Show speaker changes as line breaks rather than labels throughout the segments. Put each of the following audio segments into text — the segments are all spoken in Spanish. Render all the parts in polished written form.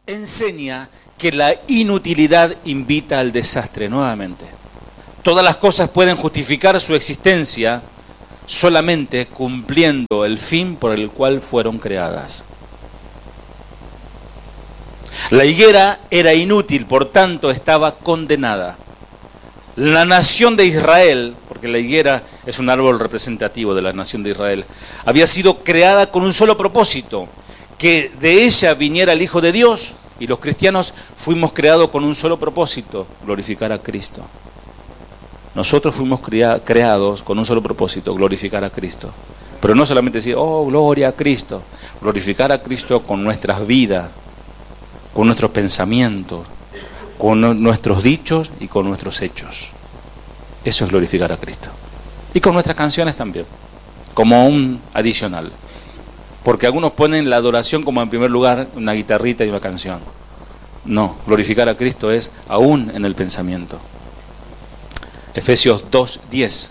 enseña que la inutilidad invita al desastre nuevamente. Todas las cosas pueden justificar su existencia solamente cumpliendo el fin por el cual fueron creadas. La higuera era inútil, por tanto estaba condenada. La nación de Israel, porque la higuera es un árbol representativo de la nación de Israel, había sido creada con un solo propósito, que de ella viniera el Hijo de Dios, y los cristianos fuimos creados con un solo propósito, glorificar a Cristo. Nosotros fuimos creados con un solo propósito, glorificar a Cristo. Pero no solamente decir, oh, gloria a Cristo, glorificar a Cristo con nuestras vidas, con nuestros pensamientos, con nuestros dichos y con nuestros hechos. Eso es glorificar a Cristo. Y con nuestras canciones también, como un adicional. Porque algunos ponen la adoración como en primer lugar una guitarrita y una canción. No, glorificar a Cristo es aún en el pensamiento. Efesios 2:10.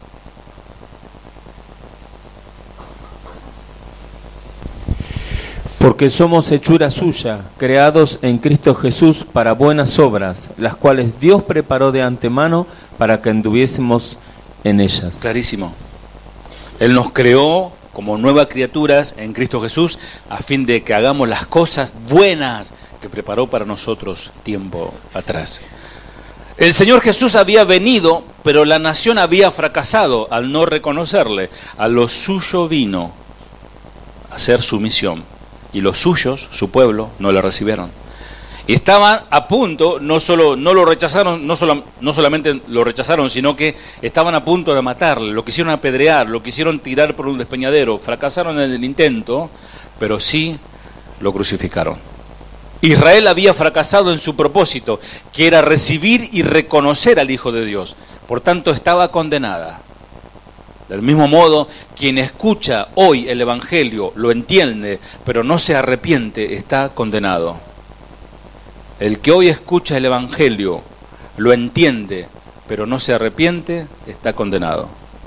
Porque somos hechura suya, creados en Cristo Jesús para buenas obras, las cuales Dios preparó de antemano para que anduviésemos en ellas.
Clarísimo. Él nos creó como nuevas criaturas en Cristo Jesús a fin de que hagamos las cosas buenas que preparó para nosotros tiempo atrás. El Señor Jesús había venido, pero la nación había fracasado al no reconocerle. A lo suyo vino a hacer su misión. Y los suyos, su pueblo, no le recibieron. Y estaban a punto, no solamente lo rechazaron, sino que estaban a punto de matarle, lo quisieron apedrear, lo quisieron tirar por un despeñadero, fracasaron en el intento, pero sí lo crucificaron. Israel había fracasado en su propósito, que era recibir y reconocer al Hijo de Dios. Por tanto, estaba condenada. Del mismo modo, quien escucha hoy el Evangelio, lo entiende, pero no se arrepiente, está condenado. El que hoy escucha el Evangelio, lo entiende, pero no se arrepiente, está condenado.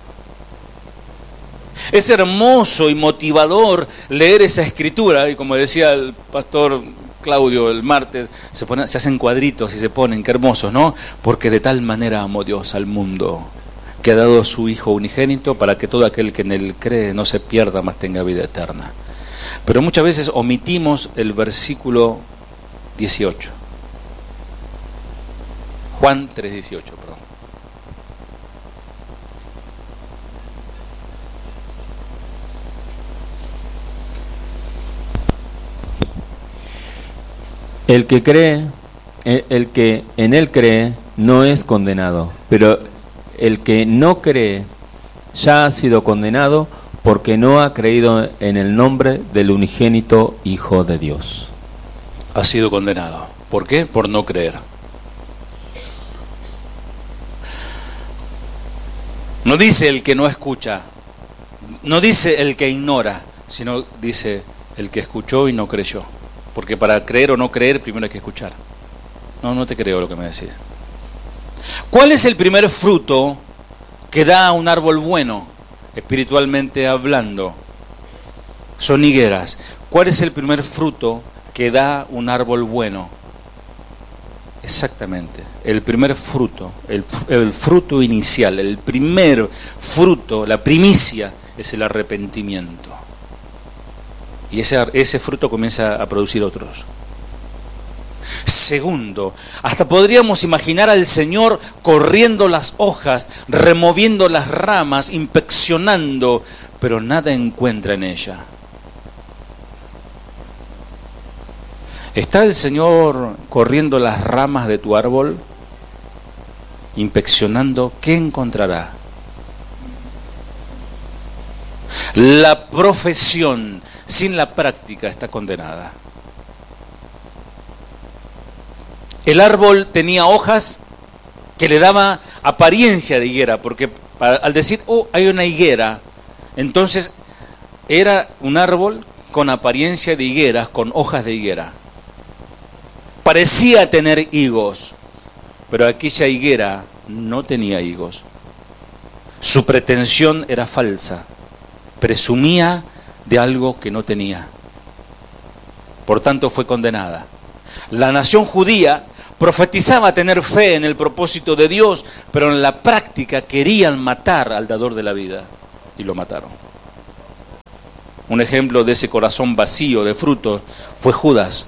Es hermoso y motivador leer esa escritura, y como decía el pastor Claudio el martes, se hacen cuadritos y se ponen, qué hermosos, ¿no? Porque de tal manera amó Dios al mundo, que ha dado a su Hijo unigénito para que todo aquel que en Él cree no se pierda, mas tenga vida eterna. Pero muchas veces omitimos el versículo 18. Juan 3:18, perdón.
El que en Él cree no es condenado, pero el que no cree ya ha sido condenado porque no ha creído en el nombre del unigénito Hijo de Dios.
Ha sido condenado. ¿Por qué? Por no creer. No dice el que no escucha, no dice el que ignora, sino dice el que escuchó y no creyó. Porque para creer o no creer, primero hay que escuchar. No te creo lo que me decís. ¿Cuál es el primer fruto que da un árbol bueno, espiritualmente hablando? Son higueras. ¿Cuál es el primer fruto que da un árbol bueno? Exactamente, el primer fruto, el fruto inicial, el primer fruto, la primicia, es el arrepentimiento. Y ese fruto comienza a producir otros. Segundo, hasta podríamos imaginar al Señor corriendo las hojas, removiendo las ramas, inspeccionando, pero nada encuentra en ella. ¿Está el Señor corriendo las ramas de tu árbol, inspeccionando? ¿Qué encontrará? La profesión sin la práctica está condenada. El árbol tenía hojas que le daba apariencia de higuera, porque al decir, oh, hay una higuera, entonces era un árbol con apariencia de higueras, con hojas de higuera. Parecía tener higos, pero aquella higuera no tenía higos. Su pretensión era falsa, presumía de algo que no tenía. Por tanto fue condenada. La nación judía profetizaba tener fe en el propósito de Dios, pero en la práctica querían matar al dador de la vida y lo mataron. Un ejemplo de ese corazón vacío de frutos fue Judas,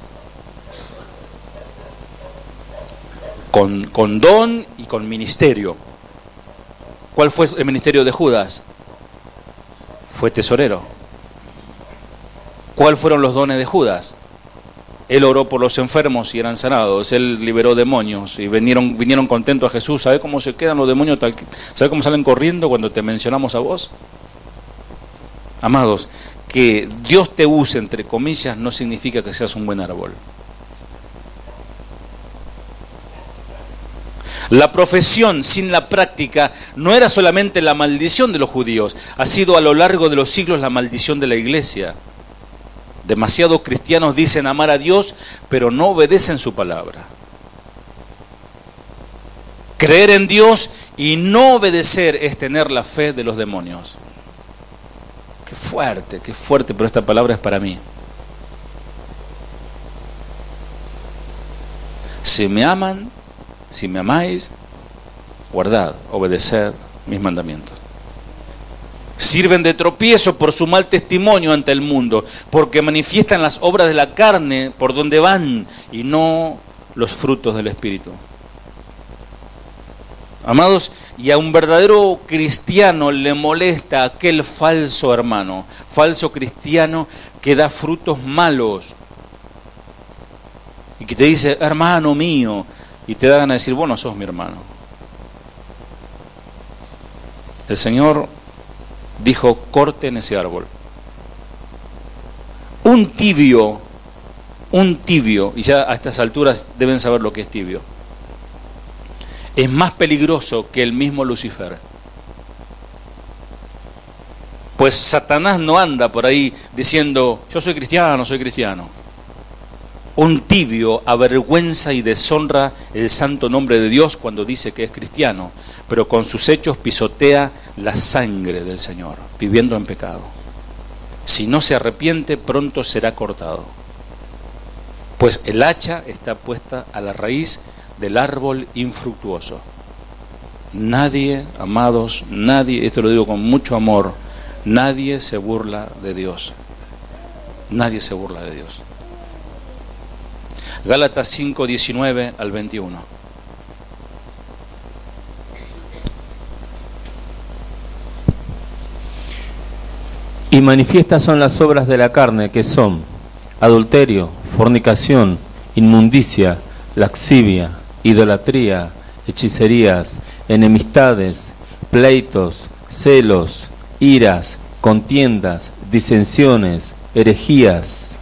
con don y con ministerio. ¿Cuál fue el ministerio de Judas? Fue tesorero. ¿Cuáles fueron los dones de Judas? Él oró por los enfermos y eran sanados. Él liberó demonios y vinieron contentos a Jesús. ¿Sabe cómo se quedan los demonios? ¿Sabe cómo salen corriendo cuando te mencionamos a vos? Amados, que Dios te use, entre comillas, no significa que seas un buen árbol. La profesión sin la práctica no era solamente la maldición de los judíos, ha sido a lo largo de los siglos la maldición de la iglesia. Demasiados cristianos dicen amar a Dios, pero no obedecen su palabra. Creer en Dios y no obedecer es tener la fe de los demonios. Qué fuerte, pero esta palabra es para mí. Si me aman, si me amáis, guardad, obedeced mis mandamientos. Sirven de tropiezo por su mal testimonio ante el mundo, porque manifiestan las obras de la carne por donde van y no los frutos del Espíritu. Amados, y a un verdadero cristiano le molesta aquel falso hermano, falso cristiano que da frutos malos y que te dice, hermano mío, y te da ganas de decir, vos no sos mi hermano. El Señor dijo, corten ese árbol. Un tibio, y ya a estas alturas deben saber lo que es tibio, es más peligroso que el mismo Lucifer. Pues Satanás no anda por ahí diciendo, yo soy cristiano. Un tibio avergüenza y deshonra el santo nombre de Dios cuando dice que es cristiano, pero con sus hechos pisotea la sangre del Señor, viviendo en pecado. Si no se arrepiente, pronto será cortado. Pues el hacha está puesta a la raíz del árbol infructuoso. Nadie, amados, nadie, esto lo digo con mucho amor, nadie se burla de Dios. Nadie se burla de Dios. Gálatas 5, 19 al 21.
Y manifiestas son las obras de la carne, que son adulterio, fornicación, inmundicia, laxivia, idolatría, hechicerías, enemistades, pleitos, celos, iras, contiendas, disensiones, herejías,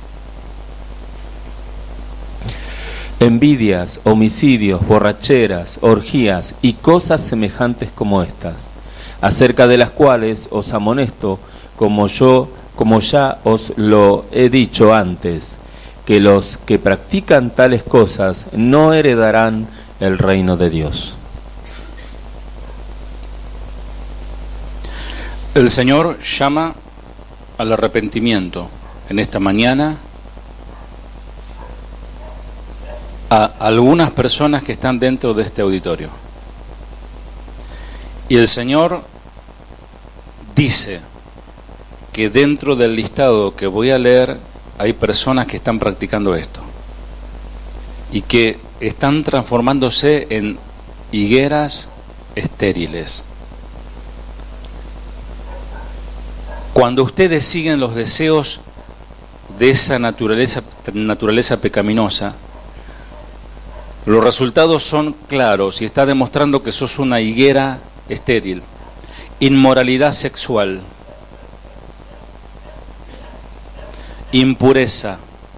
envidias, homicidios, borracheras, orgías y cosas semejantes como estas, acerca de las cuales os amonesto, como ya os lo he dicho antes, que los que practican tales cosas no heredarán el reino de Dios.
El Señor llama al arrepentimiento en esta mañana a algunas personas que están dentro de este auditorio. Y el Señor dice que dentro del listado que voy a leer hay personas que están practicando esto y que están transformándose en higueras estériles. Cuando ustedes siguen los deseos de esa naturaleza pecaminosa, los resultados son claros y está demostrando que sos una higuera estéril. Inmoralidad sexual, impureza,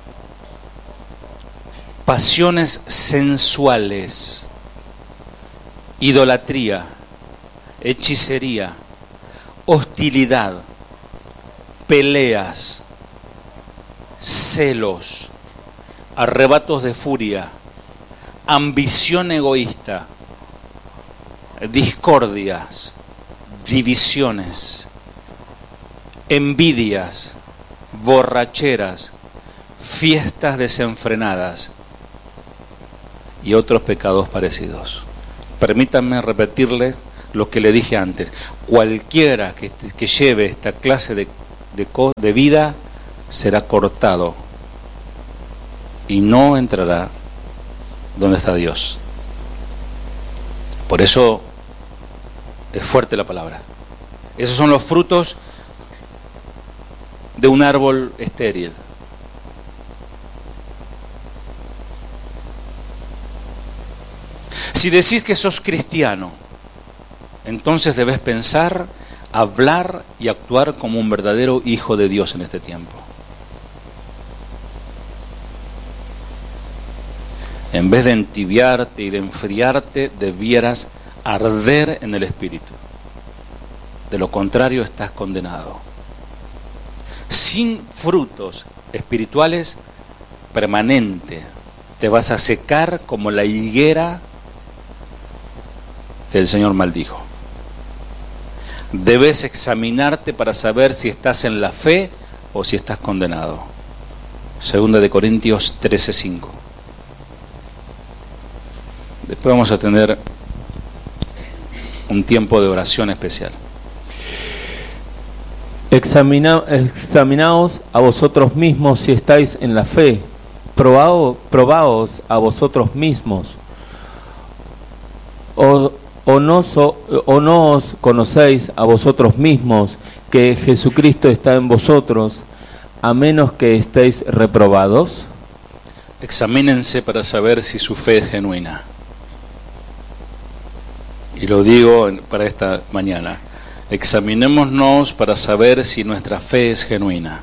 pasiones sensuales, idolatría, hechicería, hostilidad, peleas, celos, arrebatos de furia, ambición egoísta, discordias, divisiones, envidias, borracheras, fiestas desenfrenadas, y otros pecados parecidos. Permítanme repetirles lo que le dije antes. Cualquiera que lleve esta clase de vida será cortado y no entrará donde está Dios. Por eso es fuerte la palabra. Esos son los frutos de un árbol estéril. Si decís que sos cristiano, entonces debes pensar, hablar y actuar como un verdadero hijo de Dios en este tiempo. En vez de entibiarte y de enfriarte, debieras arder en el Espíritu. De lo contrario, estás condenado. Sin frutos espirituales permanentes, te vas a secar como la higuera que el Señor maldijo. Debes examinarte para saber si estás en la fe o si estás condenado. 2 Corintios 13:5. Después vamos a tener un tiempo de oración especial.
Examinaos a vosotros mismos si estáis en la fe. Probaos a vosotros mismos. ¿O no os conocéis a vosotros mismos que Jesucristo está en vosotros, a menos que estéis reprobados?
Examínense para saber si su fe es genuina. Y lo digo para esta mañana. Examinémonos para saber si nuestra fe es genuina.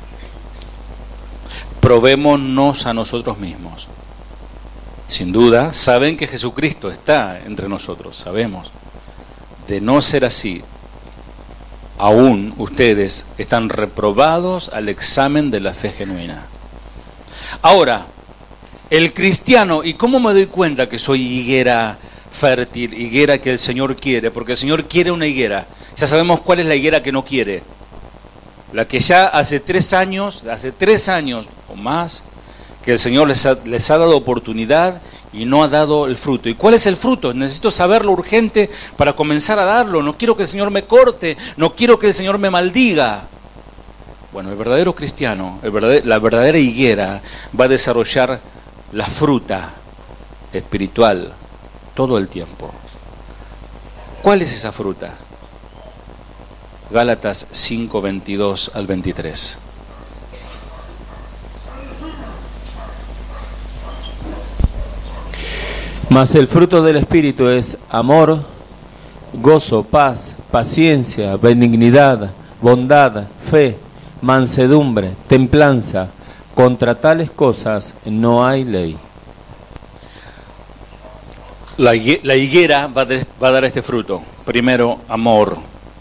Probémonos a nosotros mismos. Sin duda, saben que Jesucristo está entre nosotros, sabemos. De no ser así, aún ustedes están reprobados al examen de la fe genuina. Ahora, el cristiano, ¿y cómo me doy cuenta que soy higuera fértil, higuera que el Señor quiere? Porque el Señor quiere una higuera. Ya sabemos cuál es la higuera que no quiere. La que ya hace 3 años o más, que el Señor les ha dado oportunidad y no ha dado el fruto. ¿Y cuál es el fruto? Necesito saberlo urgente para comenzar a darlo. No quiero que el Señor me corte, no quiero que el Señor me maldiga. Bueno, el verdadero cristiano, la verdadera higuera va a desarrollar la fruta espiritual todo el tiempo. ¿Cuál es esa fruta? Gálatas 5:22 al 23.
Mas el fruto del Espíritu es amor, gozo, paz, paciencia, benignidad, bondad, fe, mansedumbre, templanza. Contra tales cosas no hay ley.
La higuera va a dar este fruto. Primero, amor.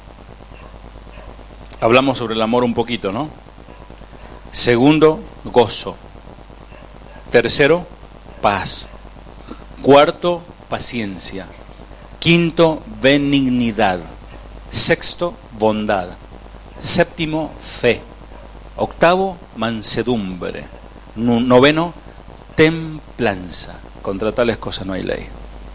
Hablamos sobre el amor un poquito, ¿no? Segundo, gozo. Tercero, paz. Cuarto, paciencia. Quinto, benignidad. Sexto, bondad. Séptimo, fe. Octavo, mansedumbre. Noveno, templanza. Contra tales cosas no hay ley.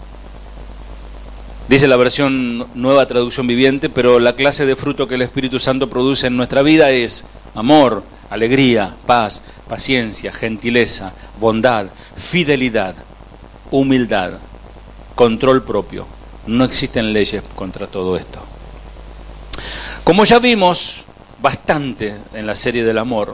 Dice la versión Nueva Traducción Viviente, pero la clase de fruto que el Espíritu Santo produce en nuestra vida es amor, alegría, paz, paciencia, gentileza, bondad, fidelidad, humildad, control propio. No existen leyes contra todo esto. Como ya vimos bastante en la serie del amor,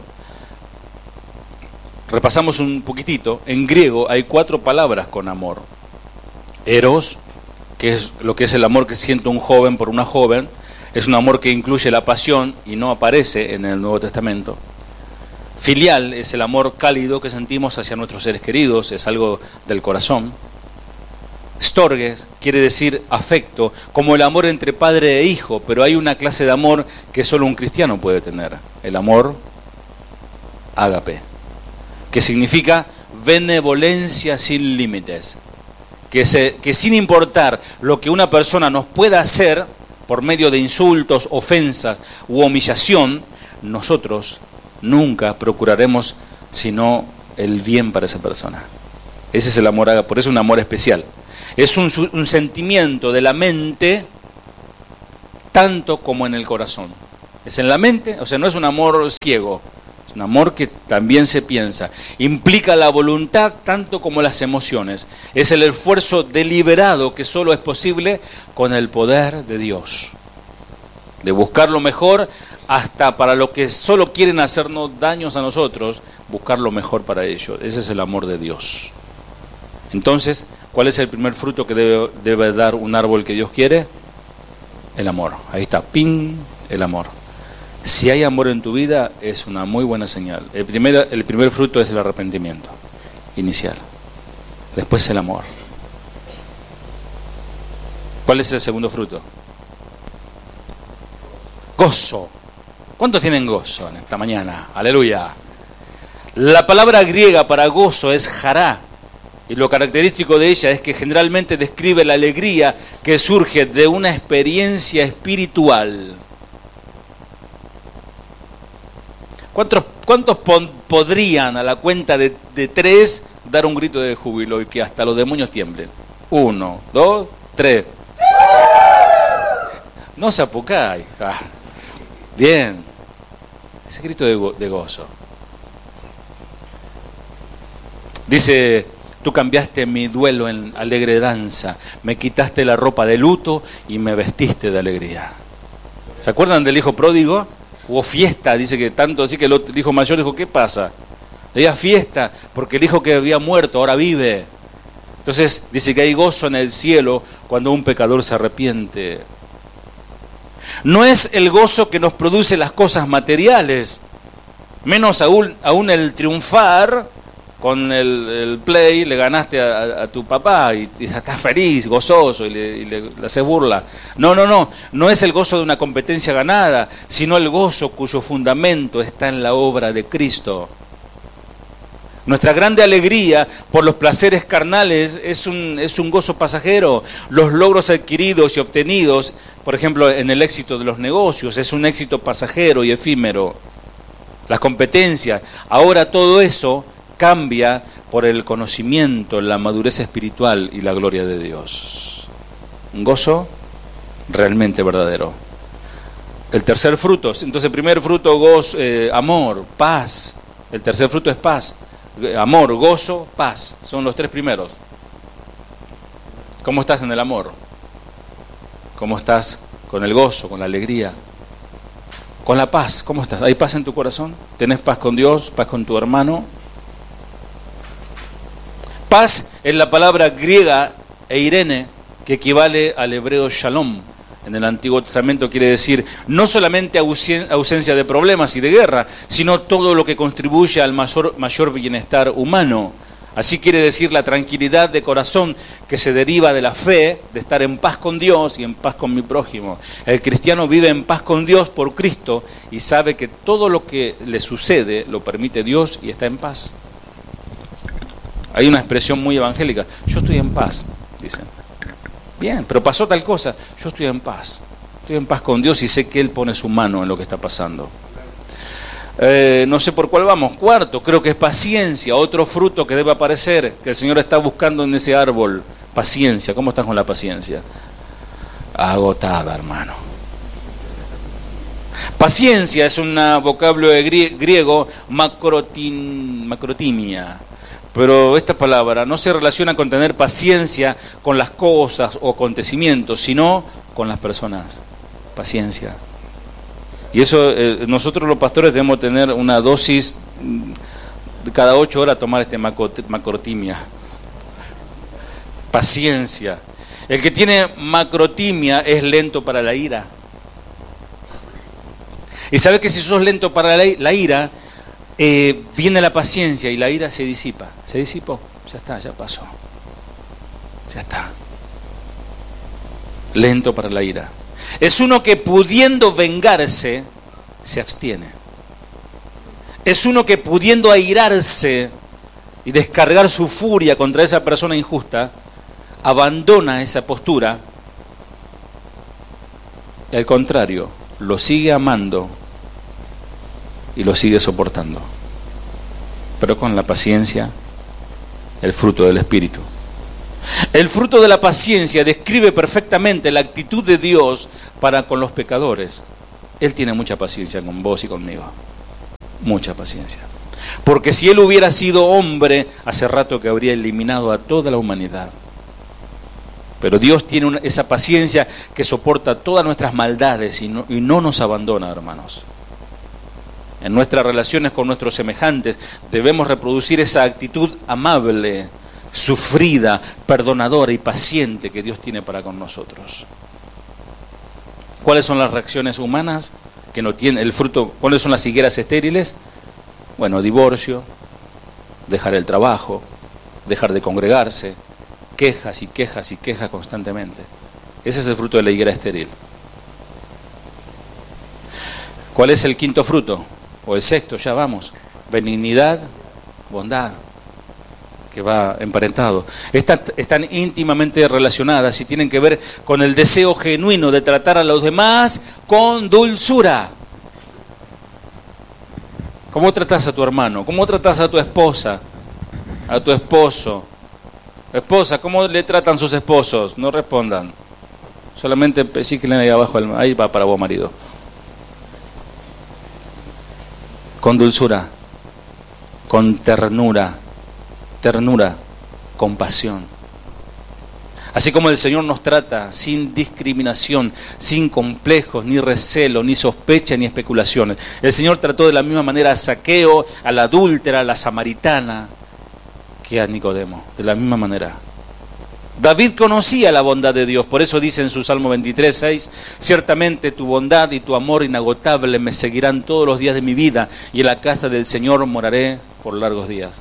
repasamos un poquitito. En griego hay 4 palabras con amor. Eros, que es lo que es el amor que siente un joven por una joven, es un amor que incluye la pasión y no aparece en el Nuevo Testamento. Filial es el amor cálido que sentimos hacia nuestros seres queridos, es algo del corazón. Storges quiere decir afecto, como el amor entre padre e hijo, pero hay una clase de amor que solo un cristiano puede tener, el amor ágape, que significa benevolencia sin límites. Que sin importar lo que una persona nos pueda hacer por medio de insultos, ofensas u humillación, nosotros nunca procuraremos sino el bien para esa persona. Ese es el amor ágape, por eso es un amor especial. Es un sentimiento de la mente tanto como en el corazón. Es en la mente, o sea, no es un amor ciego, es un amor que también se piensa. Implica la voluntad tanto como las emociones. Es el esfuerzo deliberado que solo es posible con el poder de Dios. De buscar lo mejor hasta para los que solo quieren hacernos daños a nosotros, buscar lo mejor para ellos. Ese es el amor de Dios. Entonces, ¿cuál es el primer fruto que debe dar un árbol que Dios quiere? El amor. Ahí está, ¡ping!, el amor. Si hay amor en tu vida, es una muy buena señal. El primer fruto es el arrepentimiento inicial. Después el amor. ¿Cuál es el segundo fruto? Gozo. ¿Cuántos tienen gozo en esta mañana? Aleluya. La palabra griega para gozo es jará. Y lo característico de ella es que generalmente describe la alegría que surge de una experiencia espiritual. ¿Cuántos podrían a la cuenta de 3 dar un grito de júbilo y que hasta los demonios tiemblen? 1, 2, 3. No se apocáis. Bien. Ese grito de gozo. Dice: tú cambiaste mi duelo en alegre danza, me quitaste la ropa de luto y me vestiste de alegría. ¿Se acuerdan del hijo pródigo? Hubo fiesta, dice que tanto así que el hijo mayor dijo: ¿qué pasa? Había fiesta porque el hijo que había muerto ahora vive. Entonces dice que hay gozo en el cielo cuando un pecador se arrepiente. No es el gozo que nos produce las cosas materiales, menos aún el triunfar. Con el play le ganaste a tu papá y estás feliz, gozoso y le haces burla. No es el gozo de una competencia ganada, sino el gozo cuyo fundamento está en la obra de Cristo. Nuestra grande alegría por los placeres carnales es un gozo pasajero. Los logros adquiridos y obtenidos, por ejemplo, en el éxito de los negocios, es un éxito pasajero y efímero. Las competencias, ahora todo eso cambia por el conocimiento, la madurez espiritual y la gloria de Dios. Un gozo realmente verdadero. El tercer fruto, entonces el primer fruto, gozo, amor, paz. El tercer fruto es paz. Amor, gozo, paz. Son los 3 primeros. ¿Cómo estás en el amor? ¿Cómo estás con el gozo, con la alegría? Con la paz, ¿cómo estás? ¿Hay paz en tu corazón? ¿Tenés paz con Dios, paz con tu hermano? Paz es la palabra griega eirene, que equivale al hebreo shalom. En el Antiguo Testamento quiere decir no solamente ausencia de problemas y de guerra, sino todo lo que contribuye al mayor bienestar humano. Así quiere decir la tranquilidad de corazón que se deriva de la fe, de estar en paz con Dios y en paz con mi prójimo. El cristiano vive en paz con Dios por Cristo y sabe que todo lo que le sucede lo permite Dios y está en paz. Hay una expresión muy evangélica: yo estoy en paz, dicen. Bien, pero pasó tal cosa, yo estoy en paz con Dios y sé que Él pone su mano en lo que está pasando. No sé por cuál vamos. Cuarto, creo que es paciencia, otro fruto que debe aparecer, que el Señor está buscando en ese árbol. Paciencia. ¿Cómo estás con la paciencia? Agotada, hermano. Paciencia es un vocablo griego, macrotimia. Pero esta palabra no se relaciona con tener paciencia con las cosas o acontecimientos, sino con las personas. Paciencia. Y eso, nosotros los pastores debemos tener una dosis de cada 8 horas, tomar macrotimia. Paciencia. El que tiene macrotimia es lento para la ira. Y sabe que si sos lento para la ira, viene la paciencia y la ira se disipa. Se disipó, ya está, ya pasó. Ya está. Lento para la ira. Es uno que pudiendo vengarse, se abstiene. Es uno que pudiendo airarse y descargar su furia contra esa persona injusta, abandona esa postura y al contrario, lo sigue amando y lo sigue soportando. Pero con la paciencia el fruto del Espíritu. El fruto de la paciencia describe perfectamente la actitud de Dios para con los pecadores. Él tiene mucha paciencia con vos y conmigo. Mucha paciencia. Porque si Él hubiera sido hombre, hace rato que habría eliminado a toda la humanidad. Pero Dios tiene esa paciencia que soporta todas nuestras maldades y no nos abandona, hermanos. En nuestras relaciones con nuestros semejantes debemos reproducir esa actitud amable, sufrida, perdonadora y paciente que Dios tiene para con nosotros. ¿Cuáles son las reacciones humanas que no tienen el fruto? ¿Cuáles son las higueras estériles? Bueno, divorcio, dejar el trabajo, dejar de congregarse, quejas y quejas y quejas constantemente. Ese es el fruto de la higuera estéril. ¿Cuál es el quinto fruto? O el sexto, ya vamos. Benignidad, bondad, que va emparentado. Están íntimamente relacionadas y tienen que ver con el deseo genuino de tratar a los demás con dulzura. ¿Cómo tratás a tu hermano? ¿Cómo tratás a tu esposa? A tu esposo. Esposa, ¿cómo le tratan sus esposos? No respondan. Solamente pellizquen ahí abajo. Ahí va para vos, marido. Con dulzura, con ternura, compasión. Así como el Señor nos trata sin discriminación, sin complejos, ni recelo, ni sospecha, ni especulaciones. El Señor trató de la misma manera a Zaqueo, a la adúltera, a la samaritana, que a Nicodemo, de la misma manera. David conocía la bondad de Dios, por eso dice en su Salmo 23:6, ciertamente tu bondad y tu amor inagotable me seguirán todos los días de mi vida, y en la casa del Señor moraré por largos días.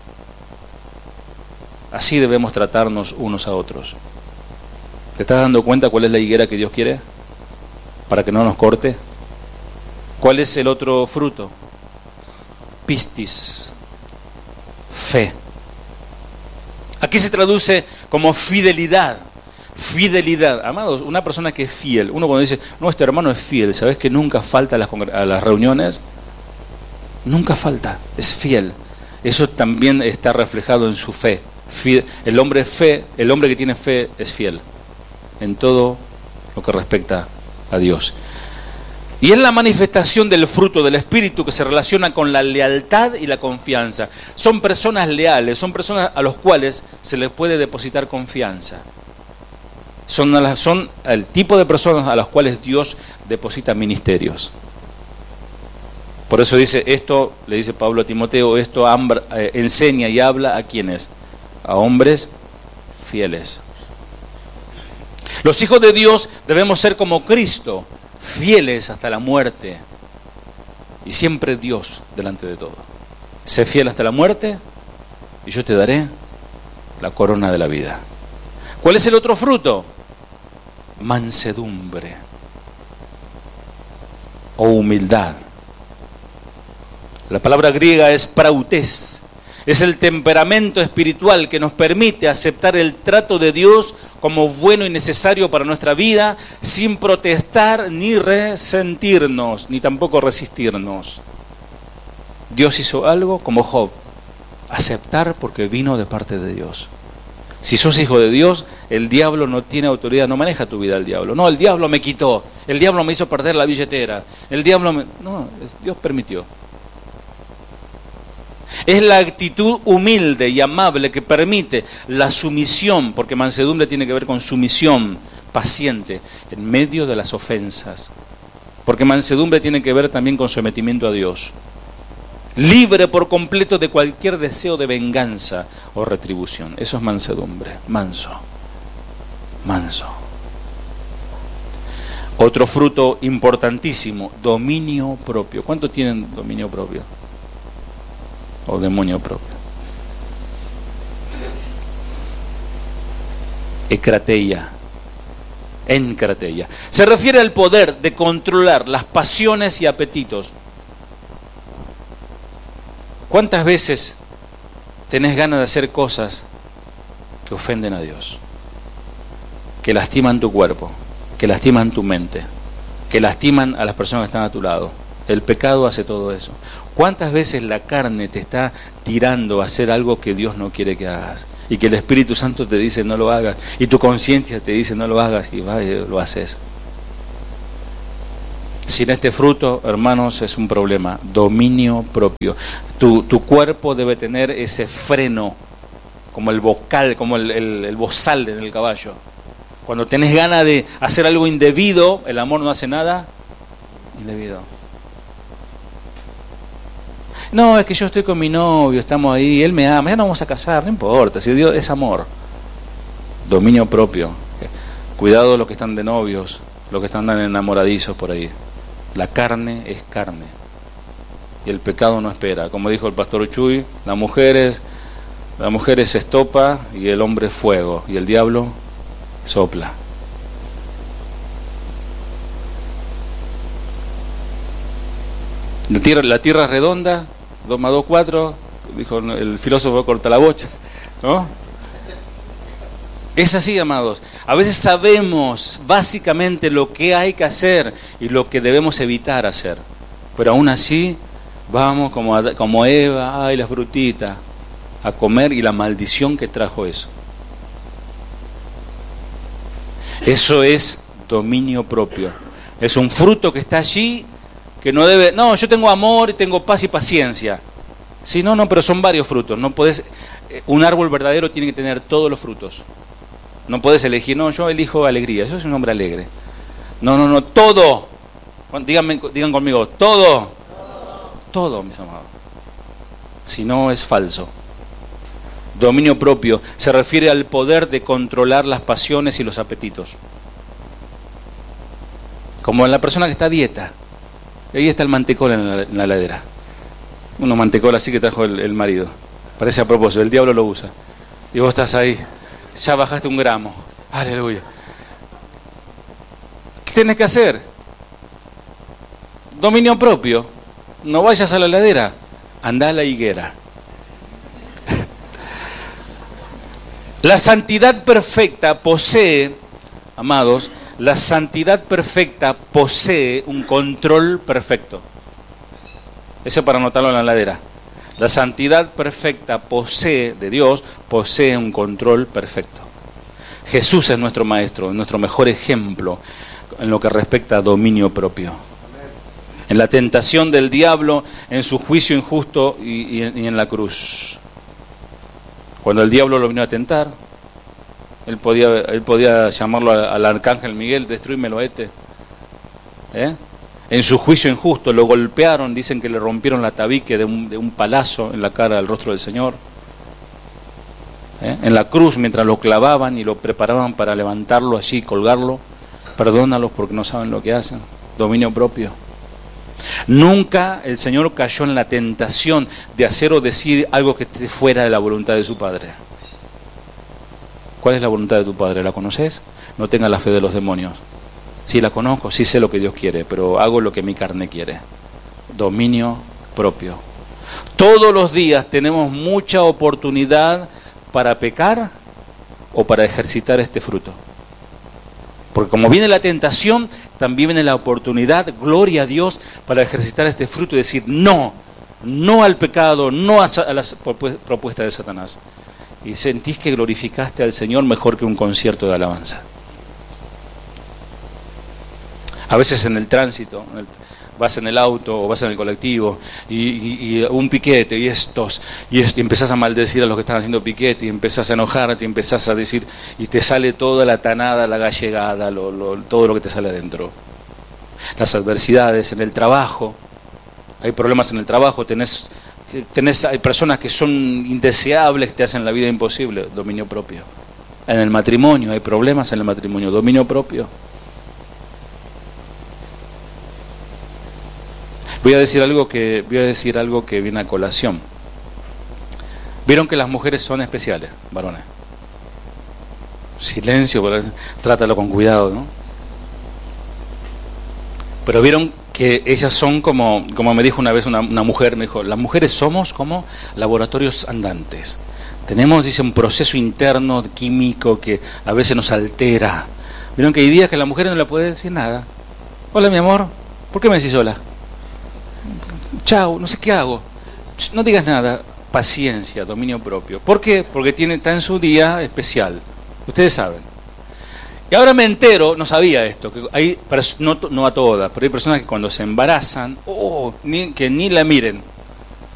Así debemos tratarnos unos a otros. ¿Te estás dando cuenta cuál es la higuera que Dios quiere? Para que no nos corte. ¿Cuál es el otro fruto? Pistis, fe. Aquí se traduce como fidelidad. Fidelidad. Amados, una persona que es fiel. Uno cuando dice, no, este hermano es fiel, ¿sabes que nunca falta a las reuniones? Nunca falta, es fiel. Eso también está reflejado en su fe. El hombre que tiene fe es fiel en todo lo que respecta a Dios. Y es la manifestación del fruto del Espíritu que se relaciona con la lealtad y la confianza. Son personas leales, son personas a los cuales se les puede depositar confianza. Son el tipo de personas a las cuales Dios deposita ministerios. Por eso dice esto, le dice Pablo a Timoteo, esto enseña y habla a quienes, a hombres fieles. Los hijos de Dios debemos ser como Cristo, fieles hasta la muerte y siempre Dios delante de todo. Sé fiel hasta la muerte y yo te daré la corona de la vida. ¿Cuál es el otro fruto? Mansedumbre o humildad. La palabra griega es prautes. Es el temperamento espiritual que nos permite aceptar el trato de Dios como bueno y necesario para nuestra vida, sin protestar ni resentirnos, ni tampoco resistirnos. Dios hizo algo como Job, aceptar porque vino de parte de Dios. Si sos hijo de Dios, el diablo no tiene autoridad, no maneja tu vida el diablo. No, el diablo me quitó, el diablo me hizo perder la billetera, no, Dios permitió. Es la actitud humilde y amable que permite la sumisión, porque mansedumbre tiene que ver con sumisión paciente en medio de las ofensas. Porque mansedumbre tiene que ver también con sometimiento a Dios. Libre por completo de cualquier deseo de venganza o retribución. Eso es mansedumbre, manso. Otro fruto importantísimo, dominio propio. ¿Cuántos tienen dominio propio? O demonio propio. Encrateia. Se refiere al poder de controlar las pasiones y apetitos. ¿Cuántas veces tenés ganas de hacer cosas que ofenden a Dios? Que lastiman tu cuerpo, que lastiman tu mente, que lastiman a las personas que están a tu lado. El pecado hace todo eso. ¿Cuántas veces la carne te está tirando a hacer algo que Dios no quiere que hagas? y que el Espíritu Santo te dice no lo hagas, y tu conciencia te dice no lo hagas, y vas y lo haces. Sin este fruto, hermanos, es un problema. Dominio propio. Tu cuerpo debe tener ese freno, como el vocal, como el bozal en el caballo. Cuando tenés ganas de hacer algo indebido, el amor no hace nada indebido. No, es que yo estoy con mi novio, estamos ahí, él me ama, ya nos vamos a casar, no importa, si Dios es amor. Dominio propio. Cuidado los que están de novios, los que están enamoradizos por ahí. La carne es carne y el pecado no espera. Como dijo el pastor Chuy, la mujer es estopa y el hombre es fuego y el diablo sopla. La tierra es redonda, 2 más 2, 4, dijo el filósofo corta la bocha, ¿no? Es así, amados. A veces sabemos básicamente lo que hay que hacer y lo que debemos evitar hacer. Pero aún así, vamos como Eva, ay, la frutita, a comer y la maldición que trajo eso. Eso es dominio propio. Es un fruto que está allí, que no debe... No, yo tengo amor, tengo paz y paciencia. Sí, no, pero son varios frutos. No podés... Un árbol verdadero tiene que tener todos los frutos. No puedes elegir, no, yo elijo alegría, eso es un hombre alegre. No, todo. Digan conmigo, todo. Todo, mis amados. Si no, es falso. Dominio propio se refiere al poder de controlar las pasiones y los apetitos. Como en la persona que está a dieta. Ahí está el mantecol en la heladera. Uno mantecol así que trajo el marido. Parece a propósito, el diablo lo usa. Y vos estás ahí. Ya bajaste 1 gramo. Aleluya. ¿Qué tenés que hacer? Dominio propio. No vayas a la heladera. Andá a la higuera. La santidad perfecta posee, amados, la santidad perfecta posee un control perfecto. Eso para anotarlo en la heladera. La santidad perfecta de Dios posee un control perfecto. Jesús es nuestro maestro, nuestro mejor ejemplo en lo que respecta a dominio propio. En la tentación del diablo, en su juicio injusto y en la cruz. Cuando el diablo lo vino a tentar, él podía llamarlo al arcángel Miguel, destrúymelo En su juicio injusto lo golpearon, dicen que le rompieron la tabique de un palazo en la cara del rostro del Señor. En la cruz, mientras lo clavaban y lo preparaban para levantarlo allí, colgarlo, perdónalos porque no saben lo que hacen. Dominio propio. Nunca el Señor cayó en la tentación de hacer o decir algo que esté fuera de la voluntad de su Padre. ¿Cuál es la voluntad de tu Padre? ¿La conoces? No tengas la fe de los demonios. Sí la conozco, sí sé lo que Dios quiere, pero hago lo que mi carne quiere. Dominio propio. Todos los días tenemos mucha oportunidad para pecar o para ejercitar este fruto. Porque como viene la tentación, también viene la oportunidad, gloria a Dios, para ejercitar este fruto y decir no al pecado, no a las propuestas de Satanás. Y sentís que glorificaste al Señor mejor que un concierto de alabanza. A veces en el tránsito, vas en el auto o vas en el colectivo y un piquete y empezás a maldecir a los que están haciendo piquete y empezás a enojarte y empezás a decir y te sale toda la tanada, la gallegada, todo lo que te sale adentro. Las adversidades en el trabajo, hay problemas en el trabajo, hay personas que son indeseables, que te hacen la vida imposible, dominio propio. En el matrimonio, hay problemas en el matrimonio, dominio propio. Voy a decir algo que viene a colación. Vieron que las mujeres son especiales, varones. Silencio, trátalo con cuidado, ¿no? Pero vieron que ellas son como me dijo una vez una mujer, me dijo, las mujeres somos como laboratorios andantes. Tenemos, dice, un proceso interno químico que a veces nos altera. Vieron que hay días que a la mujer no le puede decir nada. Hola, mi amor, ¿por qué me decís hola? Chao, no sé qué hago. No digas nada. paciencia, dominio propio. ¿Por qué? Porque está en su día especial. Ustedes saben. Y ahora me entero, no sabía esto, que hay no a todas, pero hay personas que cuando se embarazan, que ni la miren.